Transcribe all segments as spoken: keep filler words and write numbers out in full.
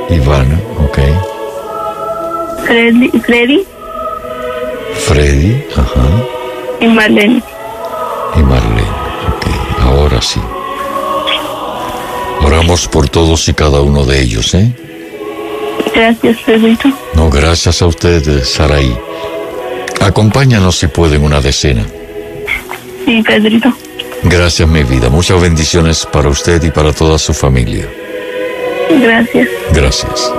Ivana, ok. Freddy, Freddy Freddy, ajá. y Marlene. Y Marlene, ok. Ahora sí. Oramos por todos y cada uno de ellos, ¿eh? Gracias, Pedrito. No, gracias a usted, Saraí. Acompáñanos si puede en una decena. Sí, Pedrito. Gracias, mi vida. Muchas bendiciones para usted y para toda su familia. Gracias. Gracias.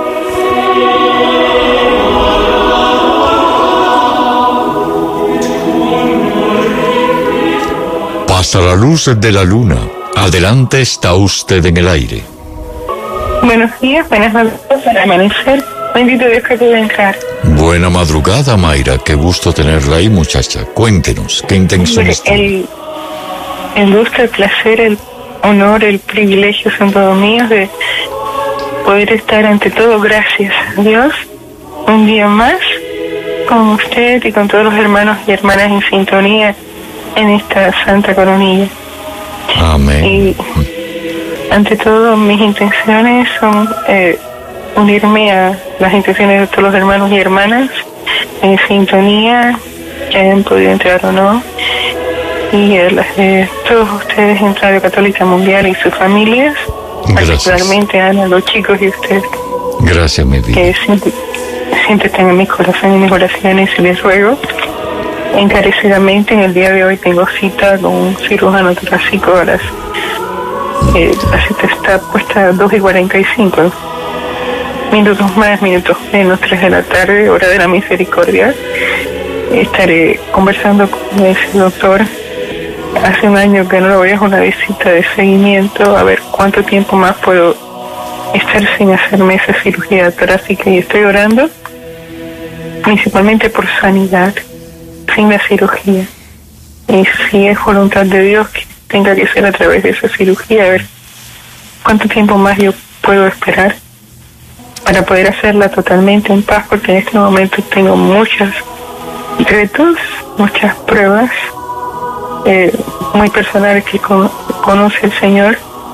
Pasa la luz de la luna. Adelante está usted en el aire. Buenos días, buenas madrugadas para amanecer. Bendito Dios que pude entrar. Buena madrugada, Mayra. Qué gusto tenerla ahí, muchacha. Cuéntenos, ¿qué intenciones tiene? El, el gusto, el placer, el honor, el privilegio son todos míos de poder estar ante todo, gracias a Dios, un día más con usted y con todos los hermanos y hermanas en sintonía en esta Santa Coronilla. Amén. Y ante todo, mis intenciones son eh, unirme a las intenciones de todos los hermanos y hermanas en sintonía, que hayan podido entrar o no, y a las de todos ustedes en Radio Católica Mundial y sus familias, Gracias. particularmente Ana, los chicos y usted, Gracias, mi vida. que siempre, siempre están en mi corazón y en mis oraciones, y les ruego encarecidamente. En el día de hoy tengo cita con un cirujano torácico a las eh, la cita está puesta a dos y cuarenta y cinco minutos más, minutos menos, tres de la tarde, hora de la misericordia. Estaré conversando con ese doctor. Hace un año que no lo voy a una visita de seguimiento, a ver cuánto tiempo más puedo estar sin hacerme esa cirugía torácica, y estoy orando principalmente por sanidad sin la cirugía, y si es voluntad de Dios que tenga que ser a través de esa cirugía, a ver cuánto tiempo más yo puedo esperar para poder hacerla totalmente en paz, porque en este momento tengo muchos retos, muchas pruebas eh, muy personales que con, conoce el Señor,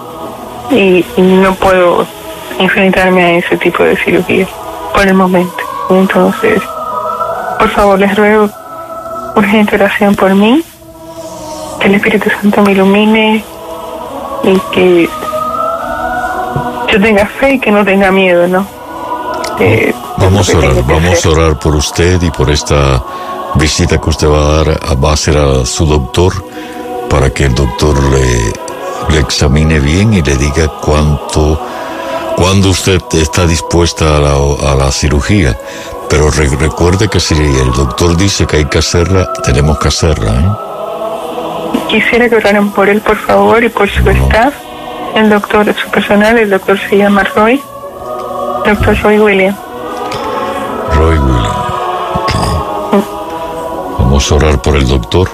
y, y no puedo enfrentarme a ese tipo de cirugía por el momento. Entonces, por favor, les ruego urgente oración por mí, que el Espíritu Santo me ilumine y que yo tenga fe y que no tenga miedo, ¿no? Eh, Vamos a orar, vamos a orar por usted y por esta visita que usted va a dar, a, va a hacer a su doctor, para que el doctor le, le examine bien y le diga cuánto, cuándo usted está dispuesta a la, a la cirugía. Pero re, recuerde que si el doctor dice que hay que hacerla, tenemos que hacerla, ¿eh? Quisiera que oraran por él, por favor, y por su no. staff. El doctor, su personal, el doctor se llama Roy, doctor Roy William. Roy William. Okay. Mm. Vamos a orar por el doctor.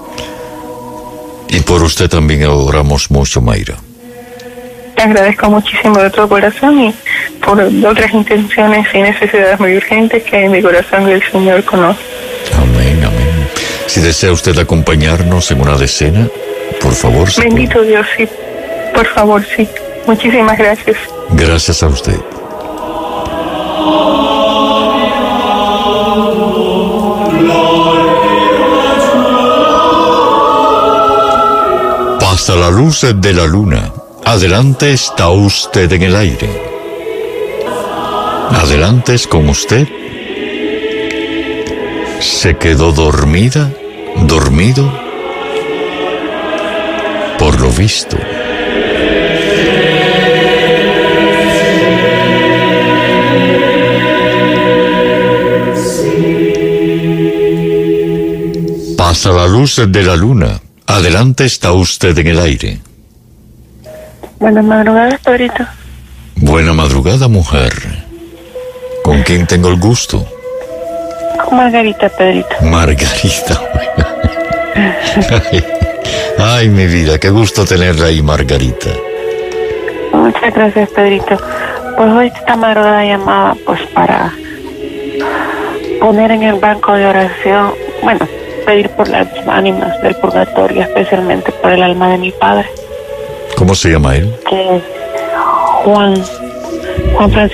Y por usted también oramos mucho, Mayra. Te agradezco muchísimo de todo corazón, y por otras intenciones y necesidades muy urgentes que hay en mi corazón, y el Señor conoce. Amén, amén. Si desea usted acompañarnos en una decena, por favor. Bendito puede. Dios, sí. Por favor, sí. Muchísimas gracias. Gracias a usted. Pasa la luz de la luna. Adelante está usted en el aire. Adelante es con usted. Se quedó dormida, dormido, por lo visto. Pasa la luz de la luna. Adelante está usted en el aire. Buenas madrugadas, Pedrito. Buena madrugada, mujer. ¿Con quién tengo el gusto? Con Margarita, Pedrito. Margarita. ay, ay, mi vida, qué gusto tenerla ahí, Margarita. Muchas gracias, Pedrito. Pues hoy esta madrugada llamaba pues para poner en el banco de oración, bueno, pedir por las ánimas del purgatorio, especialmente por el alma de mi padre. ¿Cómo se llama él? Que Juan, Juan Francisco.